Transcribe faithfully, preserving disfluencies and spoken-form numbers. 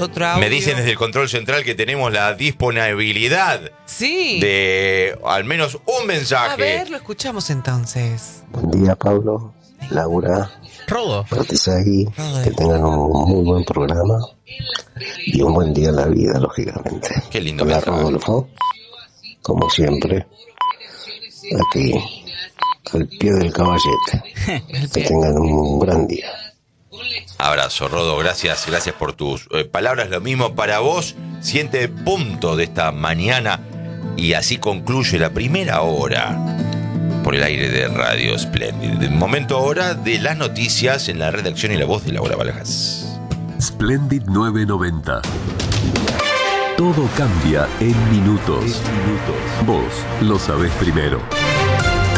otro audio. Me dicen desde el control central que tenemos la disponibilidad Sí. de al menos un mensaje. A ver, lo escuchamos entonces. Buen día, Pablo, Laura, Rodo. Martisagui, que tengan un muy buen programa y un buen día en la vida, lógicamente. Qué lindo Hola, mensaje. Rodolfo, como siempre, aquí, al pie del caballete. Que tengan un gran día. Abrazo, Rodo, gracias, gracias por tus eh, palabras. Lo mismo para vos. Siente punto de esta mañana y así concluye la primera hora por el aire de Radio Splendid. El momento ahora de las noticias en la redacción y la voz de Laura Balajas. Splendid novecientos noventa. Todo cambia en minutos. Vos lo sabés primero.